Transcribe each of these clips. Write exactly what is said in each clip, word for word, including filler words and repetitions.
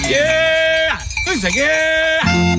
Yeah! Grüße, yeah!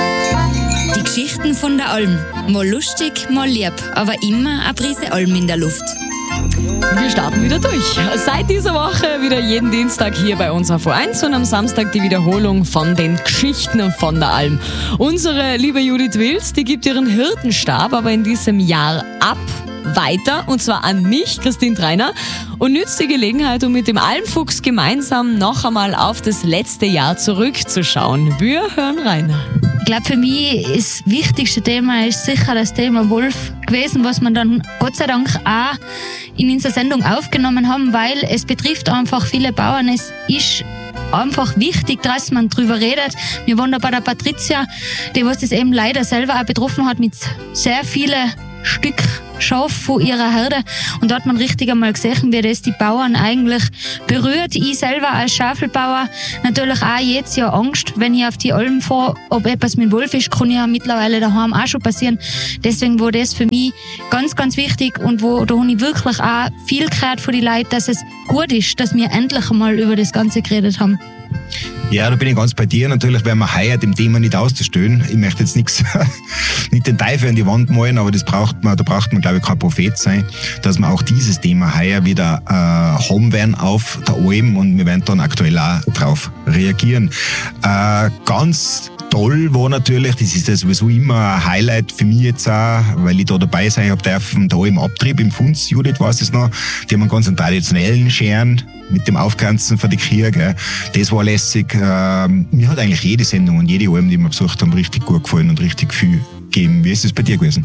Die Geschichten von der Alm. Mal lustig, mal lieb, aber immer eine Prise Alm in der Luft. Wir starten wieder durch. Seit dieser Woche wieder jeden Dienstag hier bei uns auf O eins und am Samstag die Wiederholung von den Geschichten von der Alm. Unsere liebe Judith Wild, die gibt ihren Hirtenstab aber in diesem Jahr ab. Weiter, und zwar an mich, Christine Treiner, und nützt die Gelegenheit, um mit dem Almfuchs gemeinsam noch einmal auf das letzte Jahr zurückzuschauen. Wir hören rein. Ich glaube, für mich ist das wichtigste Thema ist sicher das Thema Wolf gewesen, was wir dann Gott sei Dank auch in unserer Sendung aufgenommen haben, weil es betrifft einfach viele Bauern. Es ist einfach wichtig, dass man drüber redet. Wir waren da bei der Patricia, die was das eben leider selber auch betroffen hat mit sehr vielen Stück Schaf von ihrer Herde. Und da hat man richtig einmal gesehen, wie das die Bauern eigentlich berührt. Ich selber als Schafelbauer natürlich auch jedes Jahr Angst, wenn ich auf die Alm fahre, ob etwas mit Wolf ist, kann ja mittlerweile daheim auch schon passieren. Deswegen war das für mich ganz, ganz wichtig und wo da habe ich wirklich auch viel gehört von den Leuten, dass es gut ist, dass wir endlich einmal über das Ganze geredet haben. Ja, da bin ich ganz bei dir. Natürlich werden wir heuer dem Thema nicht auszustellen. Ich möchte jetzt nichts, nicht den Teufel an die Wand malen, aber das braucht man, da braucht man, glaube ich, kein Prophet sein, dass wir auch dieses Thema heuer wieder äh, haben werden auf der Alm und wir werden dann aktuell auch drauf reagieren. Äh, ganz toll war natürlich, das ist ja sowieso immer ein Highlight für mich jetzt auch, weil ich da dabei sein habe dürfen, da im Abtrieb im Funz, Judith weiß es noch, die haben einen ganz traditionellen Scheren mit dem Aufgrenzen von den Kühe, gell. Das war lässig. Äh, mir hat eigentlich jede Sendung und jede Alm, die wir besucht haben, richtig gut gefallen und richtig viel gegeben. Wie ist es bei dir gewesen?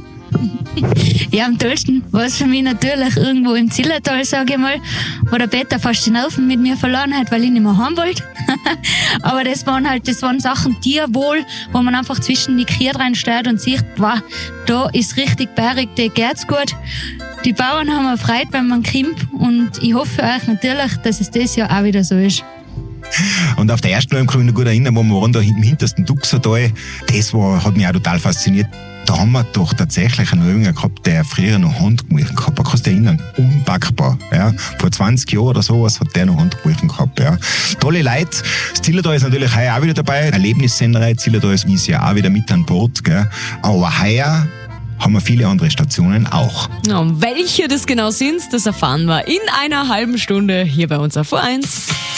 Ja, am tollsten war es für mich natürlich irgendwo im Zillertal, sage ich mal, wo der Peter fast den Haufen mit mir verloren hat, weil ich nicht mehr heim wollte. Aber das waren halt, das waren Sachen Tierwohl, wo man einfach zwischen die Kühe reinsteht und sieht, wow, da ist richtig bergig, da geht's gut. Die Bauern haben erfreut, wenn man kommt und ich hoffe euch natürlich, dass es das Jahr auch wieder so ist. Und auf der ersten Alm kann ich mich noch gut erinnern, wo wir waren da im hintersten Duxertal, das war, hat mich auch total fasziniert. Da haben wir doch tatsächlich einen Jünger gehabt, der früher noch Handgemüchen gehabt hat. Kannst du dich erinnern? Unpackbar. Ja. Vor zwanzig Jahren oder sowas hat der noch Handgemüchen gehabt. Ja. Tolle Leute. Das Zillertal ist natürlich heuer auch wieder dabei. Erlebnissenderei Zillertal ist ja auch wieder mit an Bord. Gell. Aber heuer haben wir viele andere Stationen auch. Ja, und welche das genau sind, das erfahren wir in einer halben Stunde hier bei uns auf O eins.